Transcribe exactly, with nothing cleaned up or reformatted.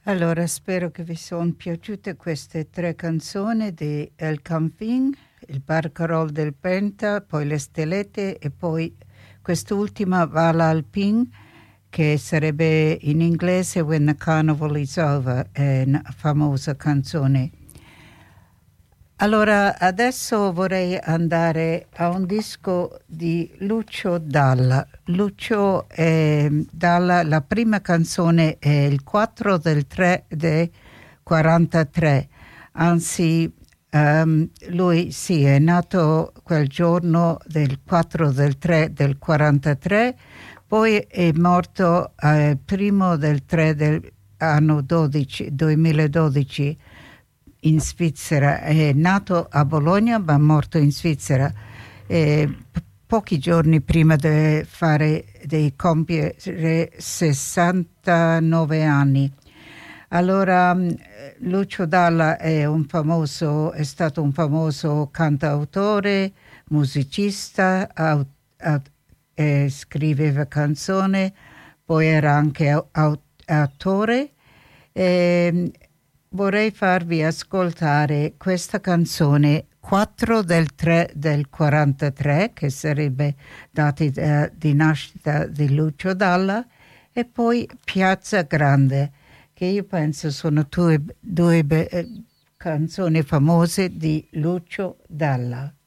Allora, spero che vi sono piaciute queste tre canzoni di El Campín, il Barcarolle del Penta, poi Le Stellette e poi quest'ultima Vala Alpin, che sarebbe in inglese When the Carnival is Over, è una famosa canzone. Allora, adesso vorrei andare a un disco di Lucio Dalla. Lucio eh, Dalla, la prima canzone è il quattro del tre del quarantatré, anzi um, lui sì, è nato quel giorno del quattro del tre del quarantatré, poi è morto eh, primo del tre del anno dodici, duemiladodici, in Svizzera. È nato a Bologna ma morto in Svizzera eh, p- pochi giorni prima di fare di compiere sessantanove anni. Allora Lucio Dalla è un famoso è stato un famoso cantautore, musicista, au, au, eh, scriveva canzoni, poi era anche au, au, attore. eh, Vorrei farvi ascoltare questa canzone quattro del tre del quarantatré, che sarebbe data uh, di nascita di Lucio Dalla, e poi Piazza Grande, che io penso sono due, due be- canzoni famose di Lucio Dalla.